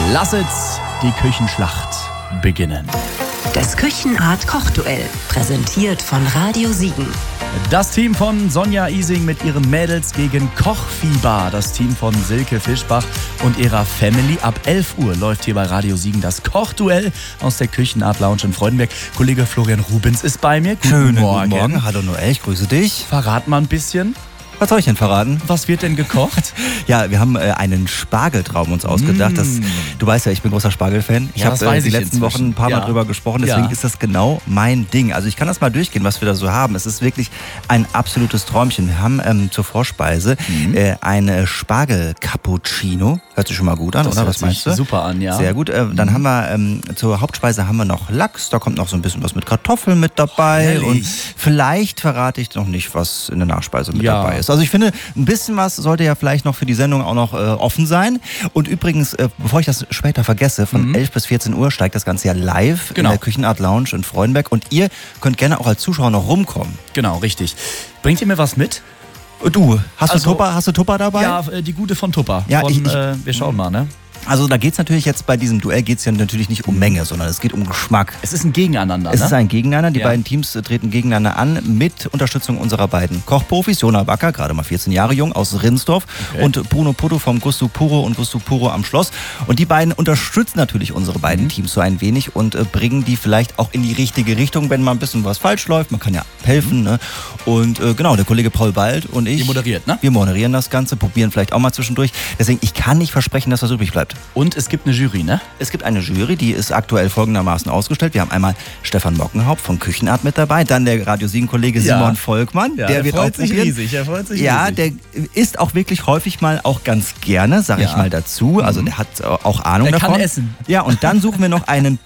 Lasset die Küchenschlacht beginnen. Das Küchenart-Kochduell, präsentiert von Radio Siegen. Das Team von Sonja Ising mit ihren Mädels gegen Kochfieber. Das Team von Silke Fischbach und ihrer Family. Ab 11 Uhr läuft hier bei Radio Siegen das Kochduell aus der Küchenart Lounge in Freudenberg. Kollege Florian Rubens ist bei mir. Guten Morgen. Hallo Noel, ich grüße dich. Verrat mal ein bisschen. Was soll ich denn verraten? Was wird denn gekocht? Ja, wir haben einen Spargeltraum uns ausgedacht. Du weißt ja, ich bin großer Spargelfan. Ich habe die letzten Wochen ein paar Mal drüber gesprochen, deswegen ist das genau mein Ding. Also ich kann das mal durchgehen, was wir da so haben. Es ist wirklich ein absolutes Träumchen. Wir haben zur Vorspeise eine Spargel-Cappuccino. Hört sich schon mal gut an, oder? Was meinst du? Super an, ja. Sehr gut. Dann haben wir zur Hauptspeise haben wir noch Lachs. Da kommt noch so ein bisschen was mit Kartoffeln mit dabei. Herrlich. Und vielleicht verrate ich noch nicht, was in der Nachspeise mit dabei ist. Also ich finde, ein bisschen was sollte ja vielleicht noch für die Sendung auch noch offen sein. Und übrigens, bevor ich das später vergesse, von 11 bis 14 Uhr steigt das Ganze ja live in der Küchenart Lounge in Freudenberg. Und ihr könnt gerne auch als Zuschauer noch rumkommen. Genau, richtig. Bringt ihr mir was mit? Du, hast du Tupper dabei? Ja, die gute von Tupper. Ja, wir schauen mal, ne? Also da geht es natürlich jetzt bei diesem Duell geht's ja natürlich nicht um Menge, sondern es geht um Geschmack. Es ist ein Gegeneinander, Es ist ein Gegeneinander. Die beiden Teams treten gegeneinander an mit Unterstützung unserer beiden Kochprofis. Jona Backer, gerade mal 14 Jahre jung, aus Rinsdorf. Und Bruno Putto vom Gusto Puro und Gusto Puro am Schloss. Und die beiden unterstützen natürlich unsere beiden Teams so ein wenig und bringen die vielleicht auch in die richtige Richtung, wenn mal ein bisschen was falsch läuft. Man kann ja helfen. Ne? Und genau, der Kollege Paul Bald und ich. Ihr moderiert, ne? Wir moderieren das Ganze, probieren vielleicht auch mal zwischendurch. Deswegen, ich kann nicht versprechen, dass was übrig bleibt. Und es gibt eine Jury, ne? Es gibt eine Jury, die ist aktuell folgendermaßen ausgestellt. Wir haben einmal Stefan Mockenhaupt von Küchenart mit dabei, dann der Radio Siegen-Kollege Simon Volkmann. Ja, der wird auch probieren. Er freut sich ja, riesig. der isst auch wirklich häufig mal auch ganz gerne, sag ich mal dazu. Also der hat auch Ahnung davon. Der kann essen. Ja, und dann suchen wir noch einen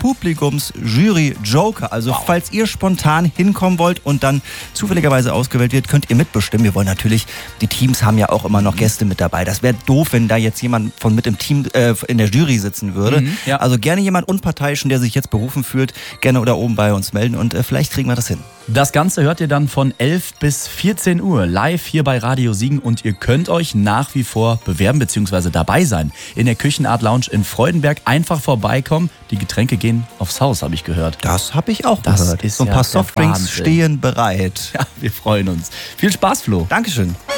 Publikums-Jury-Joker. Also falls ihr spontan hinkommen wollt und dann zufälligerweise ausgewählt wird, könnt ihr mitbestimmen. Wir wollen natürlich, die Teams haben ja auch immer noch Gäste mit dabei. Das wäre doof, wenn da jetzt jemand von mit im Team in der Jury sitzen würde. Also gerne jemand Unparteiischen, der sich jetzt berufen fühlt, gerne oder oben bei uns melden und vielleicht kriegen wir das hin. Das Ganze hört ihr dann von 11 bis 14 Uhr live hier bei Radio Siegen und ihr könnt euch nach wie vor bewerben bzw. dabei sein. In der Küchenart Lounge in Freudenberg einfach vorbeikommen. Die Getränke gehen aufs Haus, habe ich gehört. Das habe ich auch Das gehört. ist So ein ja paar der Softdrinks Wahnsinn. stehen bereit. Ja, wir freuen uns. Viel Spaß, Flo. Dankeschön.